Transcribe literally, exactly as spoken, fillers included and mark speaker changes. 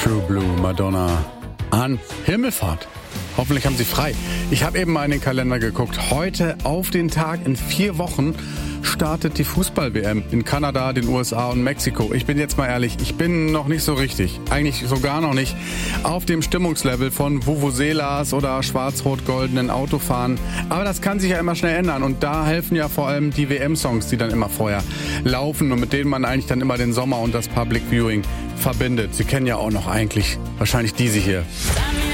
Speaker 1: True Blue, Madonna an Himmelfahrt. Hoffentlich haben Sie frei. Ich habe eben mal in den Kalender geguckt. Heute auf den Tag in vier Wochen startet die Fußball-W M in Kanada, den U S A und Mexiko. Ich bin jetzt mal ehrlich, ich bin noch nicht so richtig, eigentlich sogar noch nicht auf dem Stimmungslevel von Vuvuzelas oder schwarz-rot-goldenen Autofahren. Aber das kann sich ja immer schnell ändern und da helfen ja vor allem die W M-Songs, die dann immer vorher laufen und mit denen man eigentlich dann immer den Sommer und das Public Viewing verbindet. Sie kennen ja auch noch eigentlich wahrscheinlich diese hier.